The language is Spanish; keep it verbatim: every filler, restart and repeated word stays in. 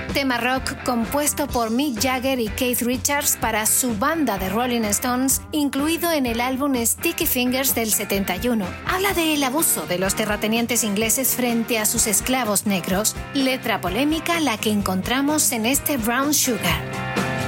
tema rock compuesto por Mick Jagger y Keith Richards para su banda de Rolling Stones, incluido en el álbum Sticky Fingers del setenta y uno. Habla del abuso de los terratenientes ingleses frente a sus esclavos negros, letra polémica la que encontramos en este Brown Sugar.